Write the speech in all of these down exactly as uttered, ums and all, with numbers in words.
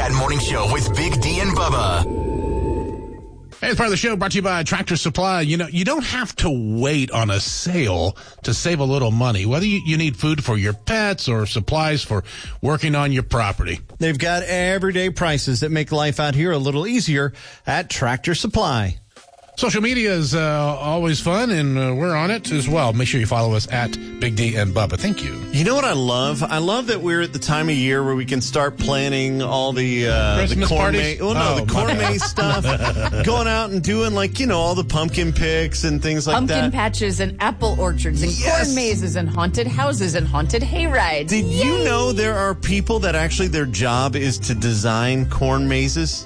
Cat Morning Show with Big D and Bubba. Hey, it's part of the show brought to you by Tractor Supply. You know, you don't have to wait on a sale to save a little money, whether you, you need food for your pets or supplies for working on your property. They've got everyday prices that make life out here a little easier at Tractor Supply. Social media is uh, always fun, and uh, we're on it as well. Make sure you follow us at Big D and Bubba. Thank you. You know what I love? I love that we're at the time of year where we can start planning all the uh, Christmas the corn parties? maze. Well, no, Oh, the corn my bad. maze stuff. Going out and doing like you know all the pumpkin picks and things like Pumpkin that. patches and apple orchards and Yes. corn mazes and haunted houses and haunted hayrides. Did you know there are people that actually their job is to design corn mazes?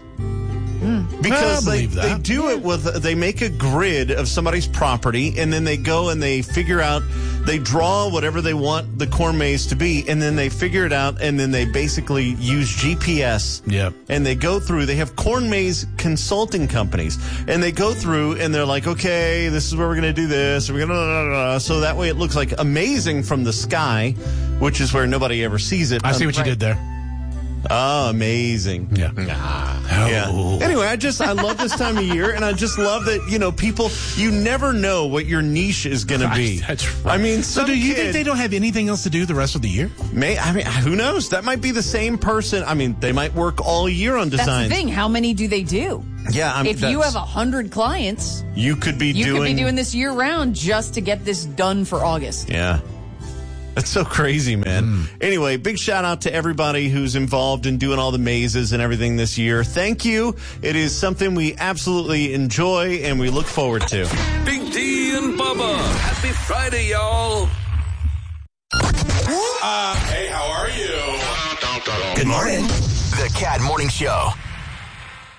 Because I they, believe they that. do it with, they make a grid of somebody's property and then they go and they figure out, they draw whatever they want the corn maze to be and then they figure it out and then they basically use G P S. Yep. And they go through, they have corn maze consulting companies and they go through and they're like, okay, this is where we're going to do this. We're going to, so that way it looks like amazing from the sky, which is where nobody ever sees it. I see what you Right. did there. Oh, amazing. Yeah. Yeah. Anyway, I just, I love this time of year, and I just love that, you know, people, you never know what your niche is going to be. That's right. I mean, so some do you kid think they don't have anything else to do the rest of the year? may, I mean, who knows? That might be the same person. I mean, they might work all year on That's designs. the thing. How many do they do? Yeah. I mean, If you that's- have a hundred clients, you could be you doing, could be doing this year round just to get this done for August. Yeah. That's so crazy, man. Mm. Anyway, big shout out to everybody who's involved in doing all the mazes and everything this year. Thank you. It is something we absolutely enjoy and we look forward to. Big D and Bubba. Happy Friday, y'all. Uh, hey, how are you? Good morning. The Cat Morning Show.